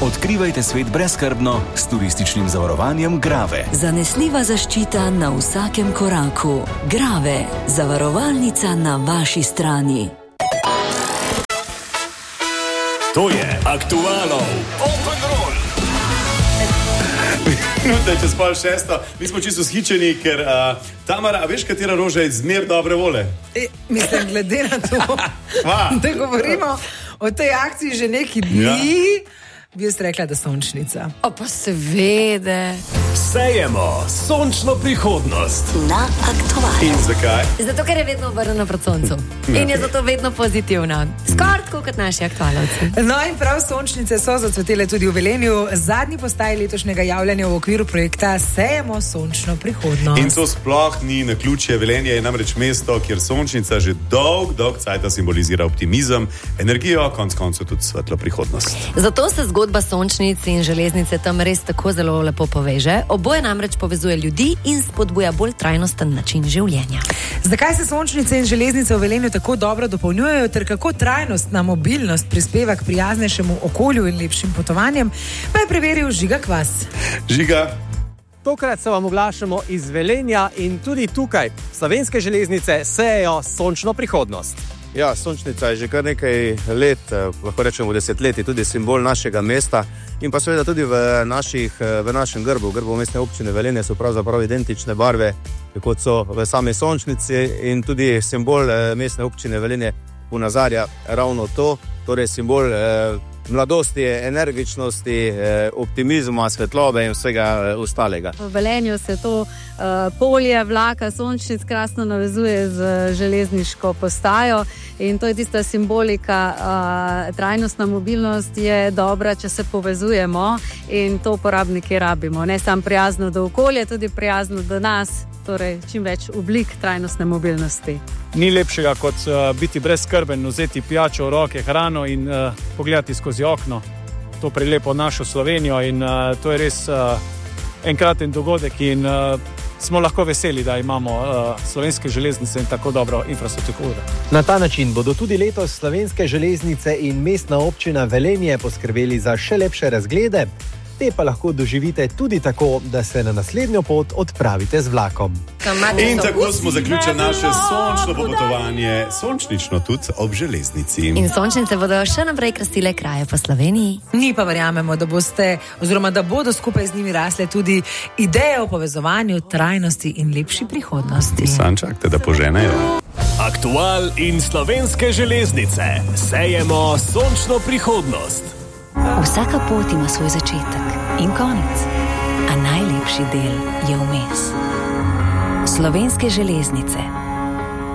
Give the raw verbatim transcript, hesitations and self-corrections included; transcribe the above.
Odkrivajte svet brezskrbno s turističnim zavarovanjem Grave. Zanesljiva zaščita na vsakem koraku. Grave, zavarovalnica na vaši strani. To je Aktualov Open Roll. Minuta je čez pol šesto. Mi smo čisto zhičeni, ker uh, Tamara, a veš, katera roža je zmer dobre vole? E, mislim, glede na to, da govorimo o tej akciji že neki dni, ja. Bi jaz rekla, da sončnica. O, pa seveda. Sejemo sončno prihodnost Na Aktualov. In zakaj? Zato, ker je vedno obrnjena proti soncu. In je zato vedno pozitivna. Skoraj tako kot naši aktualovci. No in prav sončnice so zacvetele tudi v Velenju. Zadnji postaji letošnjega javljanja v okviru projekta Sejemo sončno prihodnost. In to sploh ni naključje. Velenje je namreč mesto, kjer sončnica že dolg, dolg cajta simbolizira optimizem, energijo, konc koncev tudi svetlo prihodnost. Zato se zgodba sončnic in železnice tam res tako zelo lepo poveže. Oboje namreč povezuje ljudi in spodbuja bolj trajnosten način življenja. Zakaj se sončnice in železnice v Velenju tako dobro dopolnjujejo, ter kako trajnostna mobilnost prispeva k prijaznejšemu okolju in lepšim potovanjem, pa je preveril Žiga Kvas. Žiga. Tokrat se vam oglašamo iz Velenja in tudi tukaj Slovenske železnice sejejo sončno prihodnost. Ja, sončnica je že kar nekaj let, lahko rečemo desetletij, tudi simbol našega mesta in pa seveda tudi v, naših, v našem grbu. V grbu mestne občine Velenje so pravzaprav identične barve, kot so v sami sončnici, in tudi simbol mestne občine Velenje ponazarja ravno to, torej simbol eh, mladosti, energičnosti, eh, optimizma, svetlobe in vsega ostalega. V Velenju se to uh, polje vlaka sončnic krasno navezuje z železniško postajo in to je tista simbolika. Uh, trajnostna mobilnost je dobra, če se povezujemo, in to uporabniki rabimo. Ne samo prijazno do okolja, tudi prijazno do nas, torej čim več oblik trajnostne mobilnosti. Ni lepšega kot uh, biti brezskrben, vzeti pijačo v roke, hrano in uh, pogledati skozi okno. To prelepo našo Slovenijo in uh, to je res uh, enkraten dogodek in uh, smo lahko veseli, da imamo uh, slovenske železnice in tako dobro infrastrukturo. Na ta način bodo tudi letos Slovenske železnice in mestna občina Velenje poskrbeli za še lepše razglede. Te pa lahko doživite tudi tako, da se na naslednjo pot odpravite z vlakom. In tako smo zaključili naše sončno popotovanje, sončnično tudi ob železnici. In sončnice bodo še naprej krasile kraje po Sloveniji. Mi pa verjamemo, da boste, oziroma da bodo skupaj z njimi rasle tudi ideje o povezovanju, trajnosti in lepši prihodnosti. Sam čakajte, da poženejo. Aktual in Slovenske železnice. Sejemo sončno prihodnost. Vsaka pot ima svoj začetek in konec, a najlepši del je vmes. Slovenske železnice.